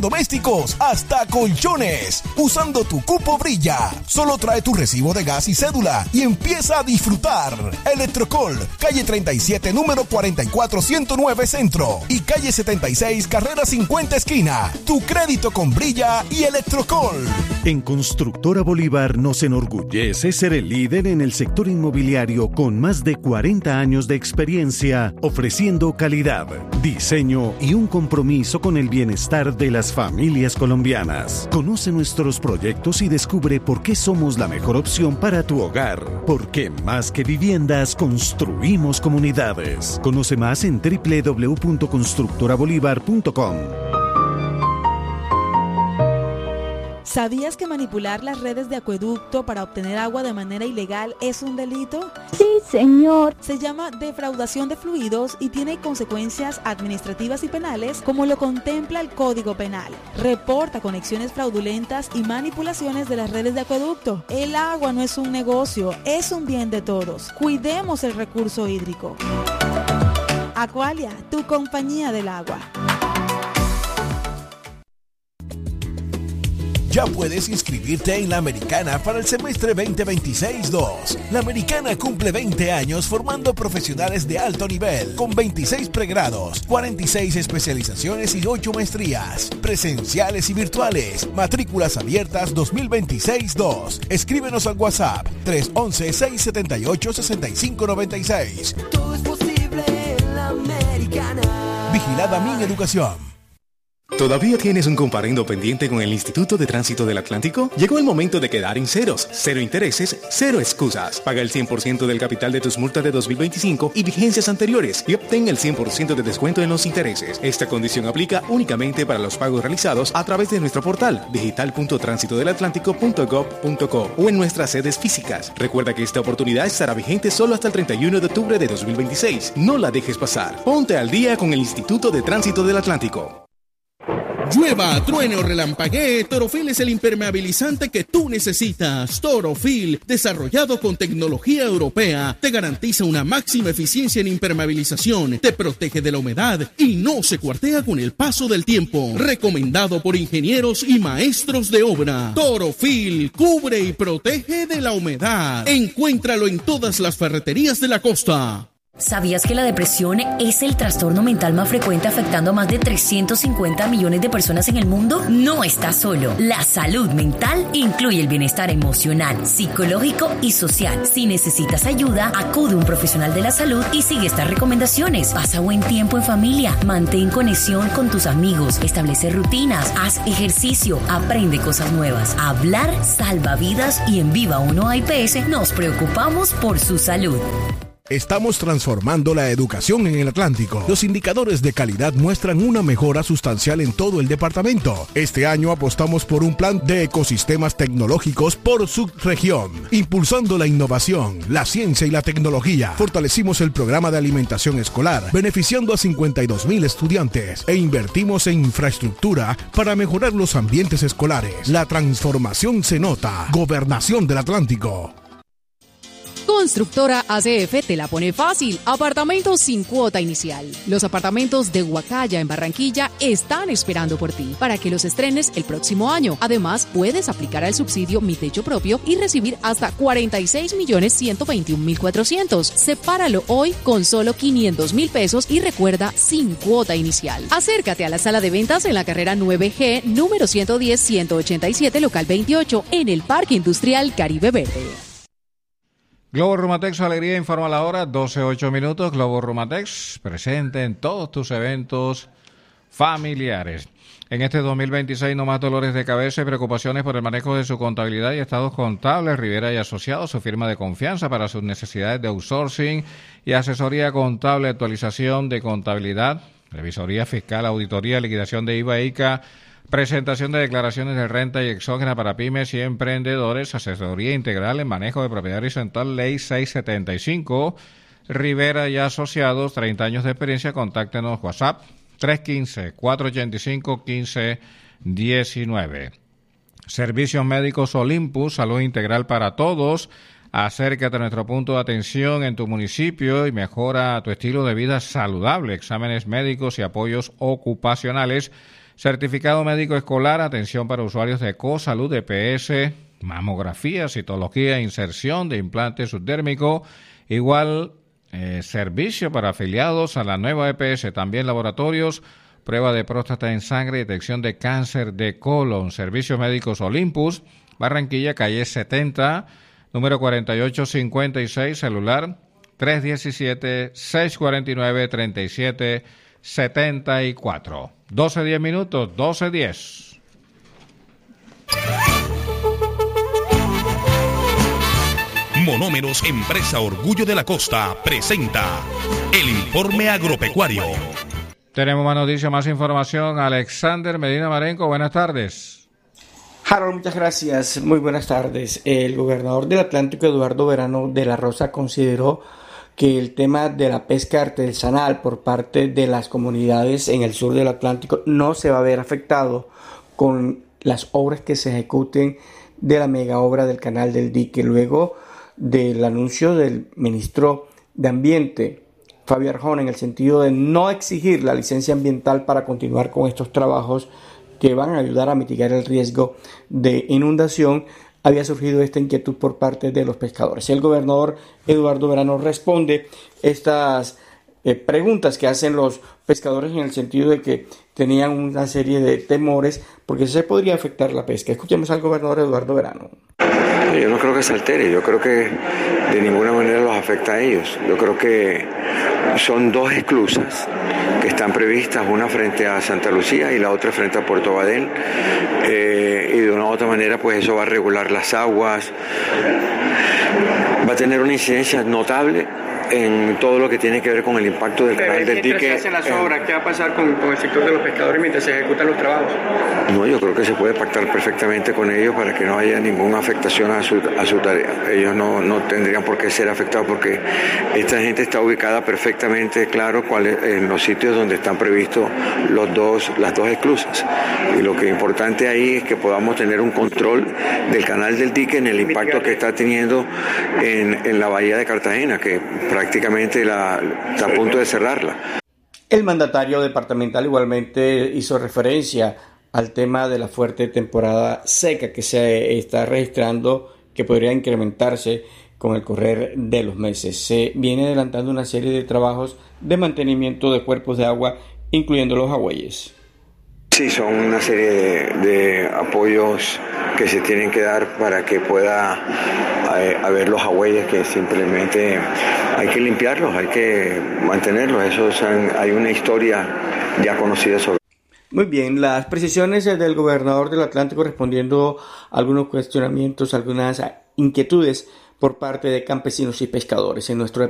domésticos, hasta colchones. Usando tu cupo Brilla. Solo trae tu recibo de gas y cédula y empieza a disfrutar. Electrocol, calle 37, número 44109 Centro y calle 76, carrera 50 esquina. Tu crédito con Brilla y Electrocol. En Constructora Bolívar nos enorgullece ser el líder en el sector inmobiliario con más de 40 años de experiencia, ofreciendo calidad, diseño y un compromiso con el bienestar de las familias colombianas. Conoce nuestros proyectos y descubre por qué somos la mejor opción para tu hogar. Porque más que viviendas, construimos comunidades. Conoce más en www.constructorabolívar.com. ¿Sabías que manipular las redes de acueducto para obtener agua de manera ilegal es un delito? Sí, señor. Se llama defraudación de fluidos y tiene consecuencias administrativas y penales como lo contempla el Código Penal. Reporta conexiones fraudulentas y manipulaciones de las redes de acueducto. El agua no es un negocio, es un bien de todos. Cuidemos el recurso hídrico. Aqualia, tu compañía del agua. Ya puedes inscribirte en La Americana para el semestre 2026-2. La Americana cumple 20 años formando profesionales de alto nivel, con 26 pregrados, 46 especializaciones y 8 maestrías, presenciales y virtuales. Matrículas abiertas 2026-2. Escríbenos al WhatsApp 311-678-6596. Todo es posible en La Americana. Vigilada Mineducación. ¿Todavía tienes un comparendo pendiente con el Instituto de Tránsito del Atlántico? Llegó el momento de quedar en ceros. Cero intereses, cero excusas. Paga el 100% del capital de tus multas de 2025 y vigencias anteriores y obtén el 100% de descuento en los intereses. Esta condición aplica únicamente para los pagos realizados a través de nuestro portal digital.transitodelatlántico.gov.co o en nuestras sedes físicas. Recuerda que esta oportunidad estará vigente solo hasta el 31 de octubre de 2026. No la dejes pasar. Ponte al día con el Instituto de Tránsito del Atlántico. Llueva, truene o relampaguee, Torofil es el impermeabilizante que tú necesitas. Torofil, desarrollado con tecnología europea, te garantiza una máxima eficiencia en impermeabilización, te protege de la humedad y no se cuartea con el paso del tiempo. Recomendado por ingenieros y maestros de obra. Torofil, cubre y protege de la humedad. Encuéntralo en todas las ferreterías de la costa. ¿Sabías que la depresión es el trastorno mental más frecuente afectando a más de 350 millones de personas en el mundo? No estás solo. La salud mental incluye el bienestar emocional, psicológico y social. Si necesitas ayuda, acude a un profesional de la salud y sigue estas recomendaciones. Pasa buen tiempo en familia, mantén conexión con tus amigos, establece rutinas, haz ejercicio, aprende cosas nuevas. Hablar salva vidas y en Viva 1 IPS nos preocupamos por su salud. Estamos transformando la educación en el Atlántico. Los indicadores de calidad muestran una mejora sustancial en todo el departamento. Este año apostamos por un plan de ecosistemas tecnológicos por subregión, impulsando la innovación, la ciencia y la tecnología. Fortalecimos el programa de alimentación escolar, beneficiando a 52,000 estudiantes e invertimos en infraestructura para mejorar los ambientes escolares. La transformación se nota. Gobernación del Atlántico. Constructora ACF te la pone fácil. Apartamentos sin cuota inicial. Los apartamentos de Huacaya en Barranquilla están esperando por ti para que los estrenes el próximo año. Además, puedes aplicar al subsidio Mi Techo Propio y recibir hasta 46.121.400. Sepáralo hoy con solo 500.000 pesos y recuerda, sin cuota inicial. Acércate a la sala de ventas en la carrera 9G, número 110-187, local 28, en el Parque Industrial Caribe Verde. Globo Rumatex, su alegría, informa la hora, 12:08. Globo Rumatex, presente en todos tus eventos familiares. En este 2026, no más dolores de cabeza y preocupaciones por el manejo de su contabilidad y estados contables. Rivera y Asociados, su firma de confianza para sus necesidades de outsourcing y asesoría contable, actualización de contabilidad, revisoría fiscal, auditoría, liquidación de IVA e ICA, presentación de declaraciones de renta y exógena para pymes y emprendedores, asesoría integral en manejo de propiedad horizontal, ley 675. Rivera y Asociados, 30 años de experiencia. Contáctenos, WhatsApp 315-485-1519. Servicios médicos Olympus, salud integral para todos. Acércate a nuestro punto de atención en tu municipio y mejora tu estilo de vida saludable. Exámenes médicos y apoyos ocupacionales. certificado médico escolar, atención para usuarios de EcoSalud, EPS, mamografía, citología, inserción de implante subdérmico, igual servicio para afiliados a la nueva EPS, también laboratorios, prueba de próstata en sangre, detección de cáncer de colon, servicios médicos Olympus, Barranquilla, calle 70, número 4856, celular 317-649-3774. 12:10 minutos, 12:10. Monómeros, empresa Orgullo de la Costa, presenta el informe agropecuario. Tenemos más noticias, más información. Alexander Medina Marenco, buenas tardes. Harold, muchas gracias. Muy buenas tardes. El gobernador del Atlántico, Eduardo Verano de la Rosa, consideró que el tema de la pesca artesanal por parte de las comunidades en el sur del Atlántico no se va a ver afectado con las obras que se ejecuten de la mega obra del Canal del Dique, luego del anuncio del ministro de Ambiente, Fabio Arjona, en el sentido de no exigir la licencia ambiental para continuar con estos trabajos que van a ayudar a mitigar el riesgo de inundación. Había surgido esta inquietud por parte de los pescadores. El gobernador Eduardo Verano responde estas preguntas que hacen los pescadores en el sentido de que tenían una serie de temores porque se podría afectar la pesca. Escuchemos al gobernador Eduardo Verano. Yo no creo que se altere, yo creo que de ninguna manera los afecta a ellos. Yo creo que son dos esclusas que están previstas, una frente a Santa Lucía y la otra frente a Puerto Badel, y de una u otra manera pues eso va a regular las aguas, va a tener una incidencia notable en todo lo que tiene que ver con el impacto del Canal del Dique. Se hacen las obras, ¿qué va a pasar con el sector de los pescadores mientras se ejecutan los trabajos? No, yo creo que se puede pactar perfectamente con ellos para que no haya ninguna afectación a su tarea. Ellos no tendrían por qué ser afectados porque esta gente está ubicada perfectamente, claro, en los sitios donde están previstos las dos esclusas. Y lo que es importante ahí es que podamos tener un control del Canal del Dique en el impacto que está teniendo en la bahía de Cartagena, que prácticamente está a punto de cerrarla. El mandatario departamental igualmente hizo referencia al tema de la fuerte temporada seca que se está registrando, que podría incrementarse con el correr de los meses. Se viene adelantando una serie de trabajos de mantenimiento de cuerpos de agua, incluyendo los agüeyes. Sí, son una serie de apoyos que se tienen que dar para que pueda haber los agüeyes, que simplemente hay que limpiarlos, hay que mantenerlos. Hay una historia ya conocida sobre. Muy bien, las precisiones del gobernador del Atlántico respondiendo a algunos cuestionamientos, algunas inquietudes por parte de campesinos y pescadores. En nuestro